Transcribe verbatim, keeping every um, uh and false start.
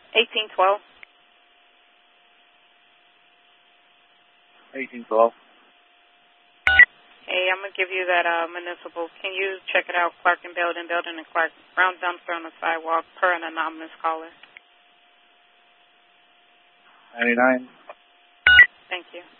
eighteen twelve. eighteen twelve. Hey, I'm going to give you that uh, municipal. Can you check it out? Clark and Belden, Belden and Clark. Brown dumpster on the sidewalk per an anonymous caller. ninety-nine. Thank you.